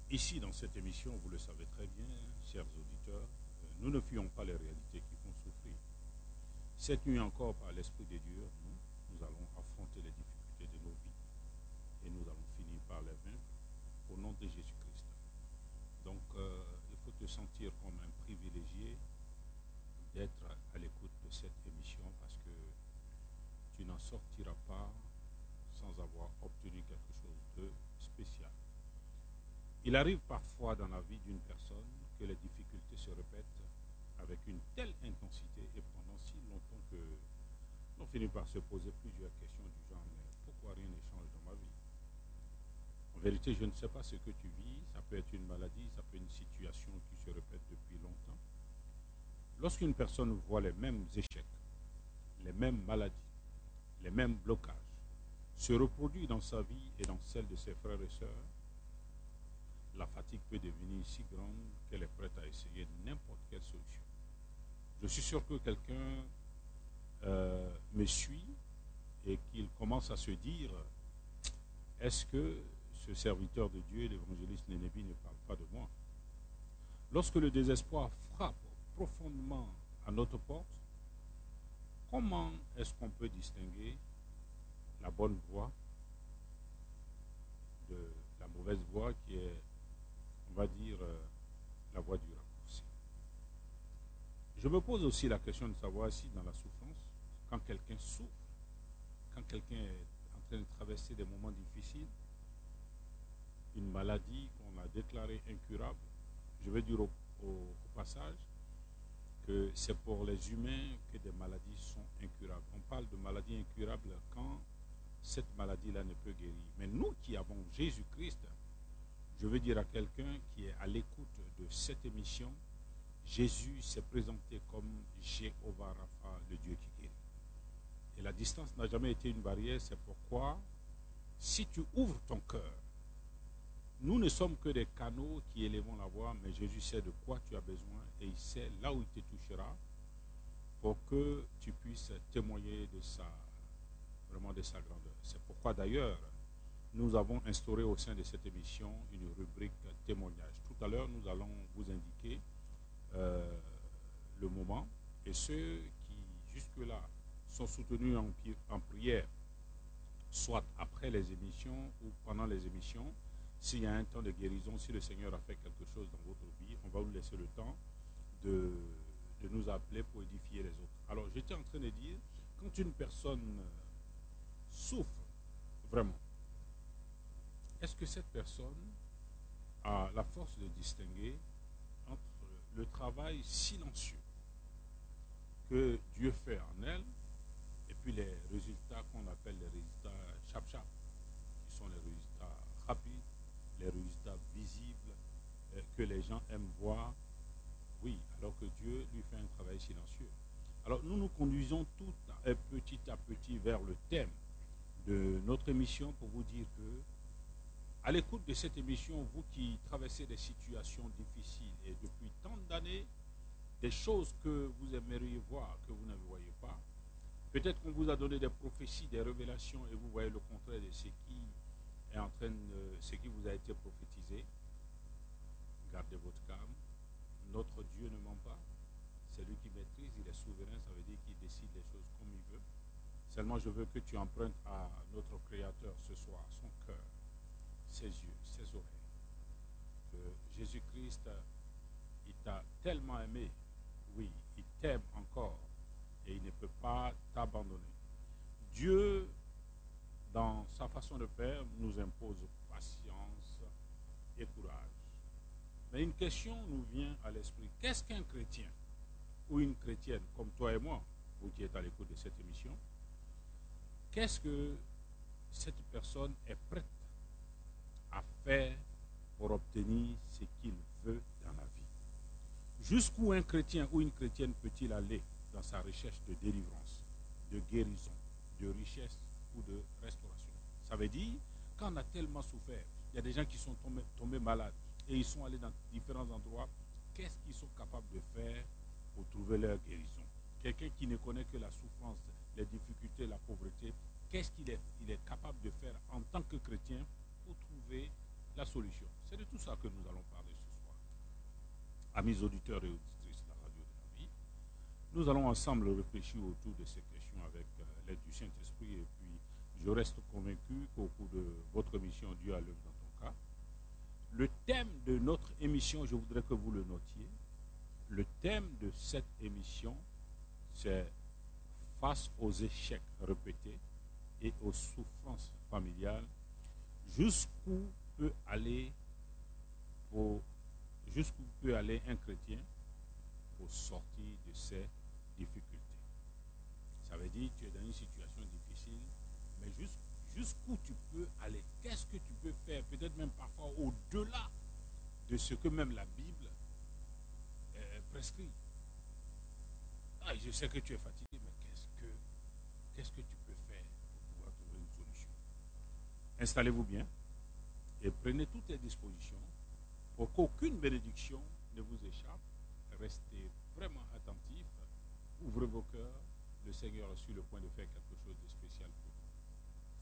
Ici, dans cette émission, vous le savez très bien, chers auditeurs, nous ne fuyons pas les réalités qui font souffrir. Cette nuit encore, par l'Esprit de Dieu, nous allons affronter les difficultés de nos vies et nous allons finir par les vaincre au nom de Jésus-Christ. Donc, il faut te sentir comme un privilégié d'être à l'écoute de cette émission parce que tu n'en sortiras pas sans avoir obtenu quelque chose de spécial. Il arrive parfois dans la vie d'une personne que les difficultés se répètent avec une telle intensité et pendant si longtemps que l'on finit par se poser plusieurs questions du genre mais pourquoi rien ne change dans ma vie? En vérité, je ne sais pas ce que tu vis, ça peut être une maladie, ça peut être une situation qui se répète depuis longtemps. Lorsqu'une personne voit les mêmes échecs, les mêmes maladies, les mêmes blocages se reproduire dans sa vie et dans celle de ses frères et sœurs, la fatigue peut devenir si grande qu'elle est prête à essayer n'importe quelle solution. Je suis sûr que quelqu'un me suit et qu'il commence à se dire, est-ce que ce serviteur de Dieu, l'évangéliste Nénébi, ne parle pas de moi? Lorsque le désespoir frappe profondément à notre porte, comment est-ce qu'on peut distinguer la bonne voie de la mauvaise voie qui est, on va dire, la voie du raccourci? Je me pose aussi la question de savoir si dans la souffrance, quand quelqu'un souffre, quand quelqu'un est en train de traverser des moments difficiles, une maladie qu'on a déclarée incurable, je vais dire au passage que c'est pour les humains que des maladies sont incurables. On parle de maladies incurables quand cette maladie-là ne peut guérir. Mais nous qui avons Jésus-Christ, je veux dire à quelqu'un qui est à l'écoute de cette émission, Jésus s'est présenté comme Jéhovah Rapha, le Dieu qui guérit. Et la distance n'a jamais été une barrière, c'est pourquoi, si tu ouvres ton cœur, nous ne sommes que des canaux qui élèvons la voix, mais Jésus sait de quoi tu as besoin et il sait là où il te touchera pour que tu puisses témoigner de vraiment de sa grandeur. C'est pourquoi d'ailleurs, nous avons instauré au sein de cette émission une rubrique témoignage. Tout à l'heure, nous allons vous indiquer le moment et ceux qui jusque-là sont soutenus en prière, soit après les émissions ou pendant les émissions, s'il y a un temps de guérison, si le Seigneur a fait quelque chose dans votre vie, on va vous laisser le temps de nous appeler pour édifier les autres. Alors, j'étais en train de dire, quand une personne souffre vraiment, est-ce que cette personne a la force de distinguer entre le travail silencieux que Dieu fait en elle et puis les résultats qu'on appelle les résultats chap-chap, qui sont les résultats rapides, les résultats visibles que les gens aiment voir, oui, alors que Dieu lui fait un travail silencieux. Alors nous nous conduisons tout petit à petit vers le thème de notre émission pour vous dire que à l'écoute de cette émission, vous qui traversez des situations difficiles et depuis tant d'années, des choses que vous aimeriez voir, que vous ne voyez pas, peut-être qu'on vous a donné des prophéties, des révélations et vous voyez le contraire de ce qui est en train de, ce qui vous a été prophétisé. Gardez votre calme. Notre Dieu ne ment pas. C'est lui qui maîtrise, il est souverain, ça veut dire qu'il décide les choses comme il veut. Seulement, je veux que tu empruntes à notre Créateur ce soir son cœur, ses yeux, ses oreilles. Que Jésus-Christ, il t'a tellement aimé, oui, il t'aime encore et il ne peut pas t'abandonner. Dieu, dans sa façon de faire, nous impose patience et courage. Mais une question nous vient à l'esprit. Qu'est-ce qu'un chrétien ou une chrétienne comme toi et moi, vous qui êtes à l'écoute de cette émission, qu'est-ce que cette personne est prête à faire pour obtenir ce qu'il veut dans la vie? Jusqu'où un chrétien ou une chrétienne peut-il aller dans sa recherche de délivrance, de guérison, de richesse ou de restauration? Ça veut dire, quand on a tellement souffert, il y a des gens qui sont tombés malades et ils sont allés dans différents endroits, qu'est-ce qu'ils sont capables de faire pour trouver leur guérison? Quelqu'un qui ne connaît que la souffrance, les difficultés, la pauvreté, qu'est-ce qu'il est capable de faire en tant que chrétien pour trouver la solution? C'est de tout ça que nous allons parler ce soir. Amis auditeurs et auditrices de la radio de la vie, nous allons ensemble réfléchir autour de ces questions avec l'aide du Saint-Esprit et puis je reste convaincu qu'au cours de votre émission Dieu à l'œuvre dans ton cas, le thème de notre émission, je voudrais que vous le notiez, le thème de cette émission, c'est face aux échecs répétés et aux souffrances familiales, jusqu'où peut aller un chrétien pour sortir de ces difficultés. Ça veut dire que tu es dans une situation difficile, mais jusqu'où tu peux aller, qu'est-ce que tu peux faire, peut-être même parfois au-delà de ce que même la Bible prescrit. Ah, je sais que tu es fatigué, mais qu'est-ce que tu peux faire pour pouvoir trouver une solution? Installez-vous bien et prenez toutes les dispositions pour qu'aucune bénédiction ne vous échappe. Restez vraiment attentifs, ouvrez vos cœurs. Le Seigneur est sur le point de faire quelque chose de spécial pour